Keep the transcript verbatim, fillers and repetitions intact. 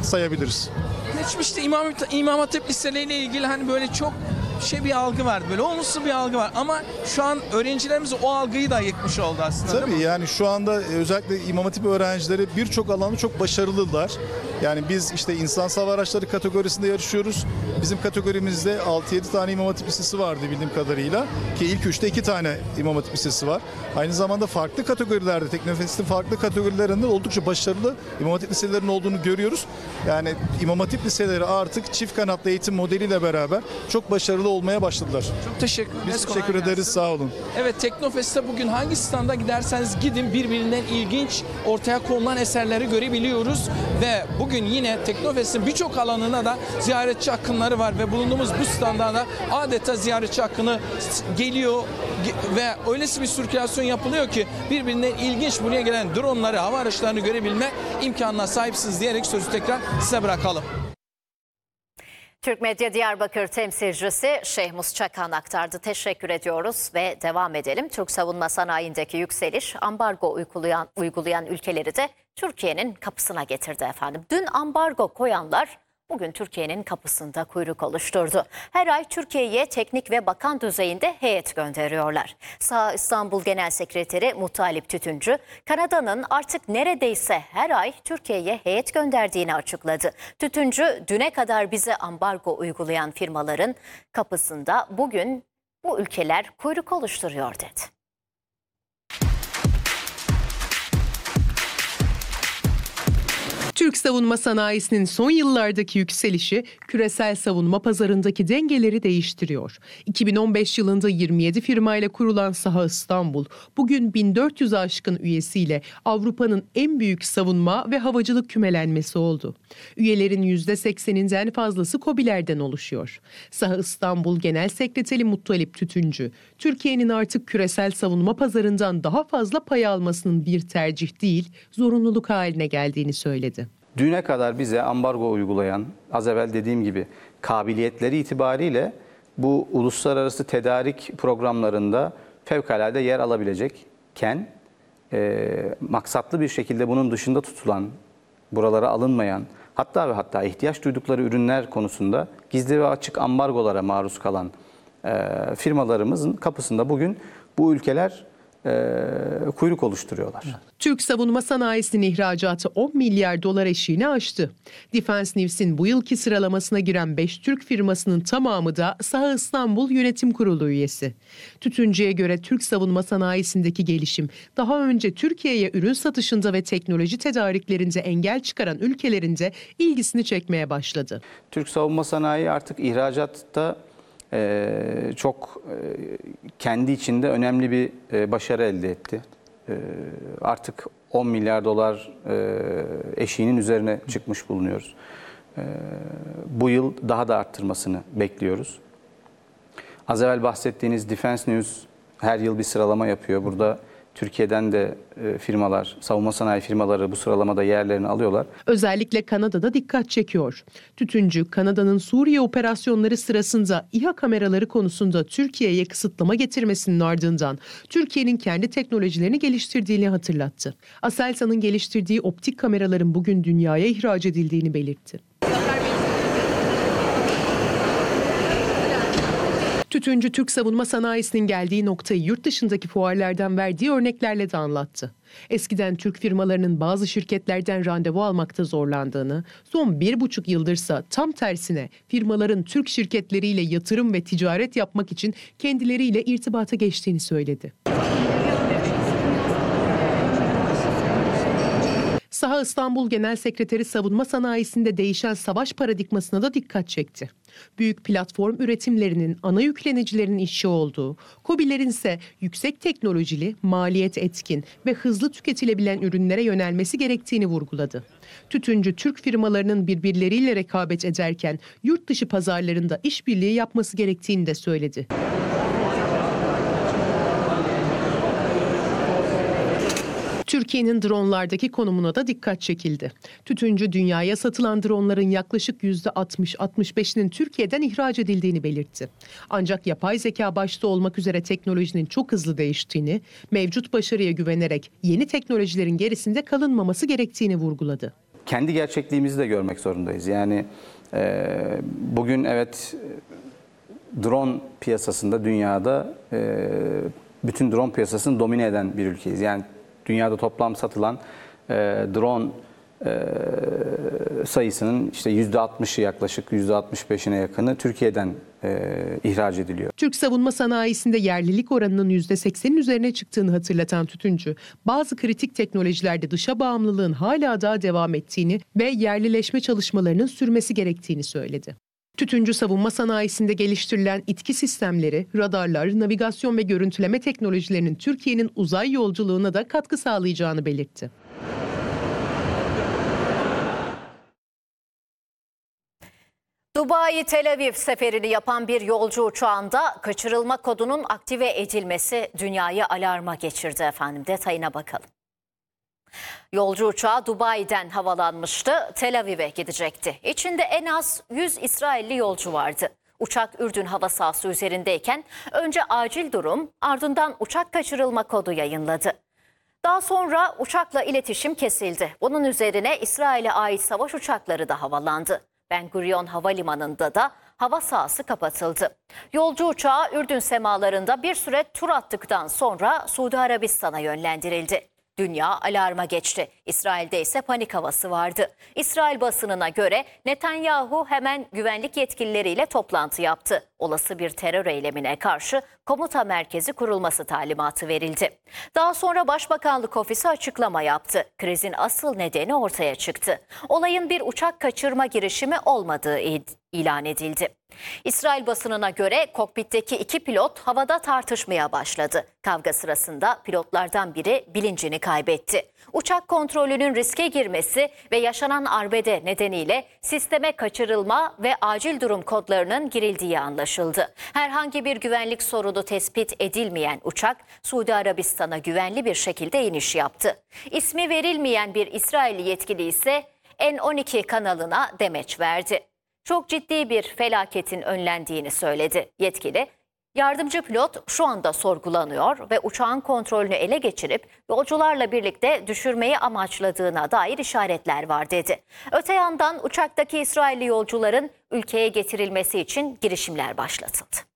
sayabiliriz. Geçmişte İmam, İmam Hatip liseleriyle ilgili hani böyle çok şey bir algı vardı, böyle olumsuz bir algı var ama şu an öğrencilerimiz o algıyı da yıkmış oldu aslında. Tabii yani şu anda özellikle İmam Hatip öğrencileri birçok alanda çok başarılılar. Yani biz işte insansal araçları kategorisinde yarışıyoruz. Bizim kategorimizde altı yedi tane İmam Hatip Lisesi vardı bildiğim kadarıyla. Ki ilk üçte iki tane İmam Hatip Lisesi var. Aynı zamanda farklı kategorilerde, Teknofest'in farklı kategorilerinde oldukça başarılı İmam Hatip Liselerinin olduğunu görüyoruz. Yani İmam Hatip Liseleri artık çift kanatlı eğitim modeliyle beraber çok başarılı olmaya başladılar. Çok teşekkür ederiz. Biz teşekkür ederiz, sağ olun. Evet, Teknofest'te bugün hangi standa giderseniz gidin birbirinden ilginç ortaya konulan eserleri görebiliyoruz ve bugün yine Teknofest'in birçok alanına da ziyaretçi akınları var ve bulunduğumuz bu standa da adeta ziyaretçi akını geliyor ve öylesi bir sirkülasyon yapılıyor ki birbirinden ilginç buraya gelen dronları, hava araçlarını görebilme imkanına sahipsiniz diyerek sözü tekrar size bırakalım. Türk Medya Diyarbakır temsilcisi Şehmus Çakan aktardı. Teşekkür ediyoruz ve devam edelim. Türk savunma sanayindeki yükseliş ambargo uygulayan, uygulayan ülkeleri de Türkiye'nin kapısına getirdi efendim. Dün ambargo koyanlar bugün Türkiye'nin kapısında kuyruk oluşturdu. Her ay Türkiye'ye teknik ve bakan düzeyinde heyet gönderiyorlar. Sağ İstanbul Genel Sekreteri Muttalip Tütüncü, Kanada'nın artık neredeyse her ay Türkiye'ye heyet gönderdiğini açıkladı. Tütüncü, düne kadar bize ambargo uygulayan firmaların kapısında bugün bu ülkeler kuyruk oluşturuyor dedi. Türk savunma sanayisinin son yıllardaki yükselişi küresel savunma pazarındaki dengeleri değiştiriyor. iki bin on beş yılında yirmi yedi firmayla kurulan Saha İstanbul, bugün bin dört yüzü aşkın üyesiyle Avrupa'nın en büyük savunma ve havacılık kümelenmesi oldu. Üyelerin yüzde sekseninden fazlası KOBİ'lerden oluşuyor. Saha İstanbul Genel Sekreteri Muttalip Tütüncü, Türkiye'nin artık küresel savunma pazarından daha fazla pay almasının bir tercih değil, zorunluluk haline geldiğini söyledi. Düne kadar bize ambargo uygulayan, az evvel dediğim gibi kabiliyetleri itibariyle bu uluslararası tedarik programlarında fevkalade yer alabilecekken e, maksatlı bir şekilde bunun dışında tutulan, buralara alınmayan, hatta ve hatta ihtiyaç duydukları ürünler konusunda gizli ve açık ambargolara maruz kalan e, firmalarımızın kapısında bugün bu ülkeler e, kuyruk oluşturuyorlar. Türk savunma sanayisinin ihracatı on milyar dolar eşiğini aştı. Defense News'in bu yılki sıralamasına giren beş Türk firmasının tamamı da Saha İstanbul Yönetim Kurulu üyesi. Tütüncü'ye göre Türk savunma sanayisindeki gelişim daha önce Türkiye'ye ürün satışında ve teknoloji tedariklerinde engel çıkaran ülkelerinde ilgisini çekmeye başladı. Türk savunma sanayi artık ihracatta Ee, çok e, kendi içinde önemli bir e, başarı elde etti. E, artık on milyar dolar e, eşiğinin üzerine çıkmış bulunuyoruz. E, bu yıl daha da arttırmasını bekliyoruz. Az evvel bahsettiğiniz Defense News her yıl bir sıralama yapıyor. Burada Türkiye'den de firmalar, savunma sanayi firmaları bu sıralamada yerlerini alıyorlar. Özellikle Kanada'da dikkat çekiyor. Tütüncü, Kanada'nın Suriye operasyonları sırasında İHA kameraları konusunda Türkiye'ye kısıtlama getirmesinin ardından Türkiye'nin kendi teknolojilerini geliştirdiğini hatırlattı. Aselsan'ın geliştirdiği optik kameraların bugün dünyaya ihraç edildiğini belirtti. Tütüncü, Türk savunma sanayisinin geldiği noktayı yurt dışındaki fuarlardan verdiği örneklerle de anlattı. Eskiden Türk firmalarının bazı şirketlerden randevu almakta zorlandığını, son bir buçuk yıldırsa tam tersine firmaların Türk şirketleriyle yatırım ve ticaret yapmak için kendileriyle irtibata geçtiğini söyledi. Saha İstanbul Genel Sekreteri savunma sanayisinde değişen savaş paradigmasına da dikkat çekti. Büyük platform üretimlerinin ana yüklenicilerin işçi olduğu, KOBİ'lerin ise yüksek teknolojili, maliyet etkin ve hızlı tüketilebilen ürünlere yönelmesi gerektiğini vurguladı. Tütüncü, Türk firmalarının birbirleriyle rekabet ederken yurt dışı pazarlarında işbirliği yapması gerektiğini de söyledi. Türkiye'nin dronlardaki konumuna da dikkat çekildi. Tütüncü, dünyaya satılan dronların yaklaşık yüzde altmış altmış beşinin Türkiye'den ihraç edildiğini belirtti. Ancak yapay zeka başta olmak üzere teknolojinin çok hızlı değiştiğini, mevcut başarıya güvenerek yeni teknolojilerin gerisinde kalınmaması gerektiğini vurguladı. kendi gerçekliğimizi de görmek zorundayız. Yani e, bugün evet drone piyasasında dünyada e, bütün drone piyasasını domine eden bir ülkeyiz. Yani dünyada toplam satılan e, drone e, sayısının işte yüzde altmışı yaklaşık yüzde altmış beşine yakını Türkiye'den e, ihraç ediliyor. Türk savunma sanayisinde yerlilik oranının yüzde seksenin üzerine çıktığını hatırlatan Tütüncü, bazı kritik teknolojilerde dışa bağımlılığın hala daha devam ettiğini ve yerlileşme çalışmalarının sürmesi gerektiğini söyledi. Tütüncü savunma sanayisinde geliştirilen itki sistemleri, radarlar, navigasyon ve görüntüleme teknolojilerinin Türkiye'nin uzay yolculuğuna da katkı sağlayacağını belirtti. Dubai Tel Aviv seferini yapan bir yolcu uçağında kaçırılma kodunun aktive edilmesi dünyayı alarma geçirdi efendim. Detayına bakalım. Yolcu uçağı Dubai'den havalanmıştı, Tel Aviv'e gidecekti. İçinde en az yüz İsrailli yolcu vardı. Uçak Ürdün hava sahası üzerindeyken önce acil durum, ardından uçak kaçırılma kodu yayınladı. Daha sonra uçakla iletişim kesildi. Bunun üzerine İsrail'e ait savaş uçakları da havalandı. Ben Gurion Havalimanı'nda da hava sahası kapatıldı. Yolcu uçağı Ürdün semalarında bir süre tur attıktan sonra Suudi Arabistan'a yönlendirildi. Dünya alarma geçti. İsrail'de ise panik havası vardı. İsrail basınına göre Netanyahu hemen güvenlik yetkilileriyle toplantı yaptı. Olası bir terör eylemine karşı komuta merkezi kurulması talimatı verildi. Daha sonra Başbakanlık Ofisi açıklama yaptı. Krizin asıl nedeni ortaya çıktı. Olayın bir uçak kaçırma girişimi olmadığı ilan edildi. İsrail basınına göre kokpitteki iki pilot havada tartışmaya başladı. Kavga sırasında pilotlardan biri bilincini kaybetti. Uçak kontrolünün riske girmesi ve yaşanan arbede nedeniyle sisteme kaçırılma ve acil durum kodlarının girildiği anlaşıldı. Herhangi bir güvenlik sorunu tespit edilmeyen uçak Suudi Arabistan'a güvenli bir şekilde iniş yaptı. İsmi verilmeyen bir İsrailli yetkili ise N on iki kanalına demeç verdi. Çok ciddi bir felaketin önlendiğini söyledi yetkili. Yardımcı pilot şu anda sorgulanıyor ve uçağın kontrolünü ele geçirip yolcularla birlikte düşürmeyi amaçladığına dair işaretler var dedi. Öte yandan uçaktaki İsrailli yolcuların ülkeye getirilmesi için girişimler başlatıldı.